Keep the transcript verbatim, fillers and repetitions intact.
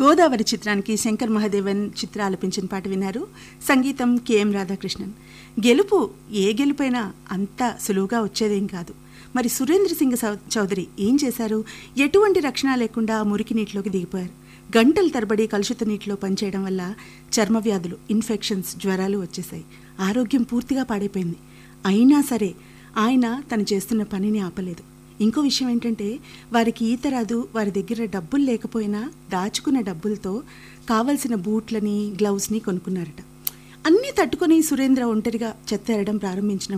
గోదావరి చిత్రానికి శంకర్ మహాదేవన్ చిత్ర ఆలపించిన పాట విన్నారు. సంగీతం కెఎం రాధాకృష్ణన్. గెలుపు ఏ గెలుపైనా అంత సులువుగా వచ్చేదేం కాదు. మరి సురేంద్ర సింగ్ చౌదరి ఏం చేశారు? ఎటువంటి రక్షణ లేకుండా మురికి నీటిలోకి దిగిపోయారు. గంటల తరబడి కలుషిత నీటిలో పనిచేయడం వల్ల చర్మ వ్యాధులు, ఇన్ఫెక్షన్స్, జ్వరాలు వచ్చేసాయి. ఆరోగ్యం పూర్తిగా పాడైపోయింది. అయినా సరే ఆయన తను చేస్తున్న పనిని ఆపలేదు. ఇంకో విషయం ఏంటంటే, వారికి ఈత రాదు, వారి దగ్గర డబ్బులు లేకపోయినా దాచుకున్న డబ్బులతో కావలసిన బూట్లని, గ్లౌస్ని కొనుక్కున్నారట. అన్నీ తట్టుకొని సురేంద్ర ఒంటరిగా చెత్త ఎరడం ప్రారంభించినప్పుడు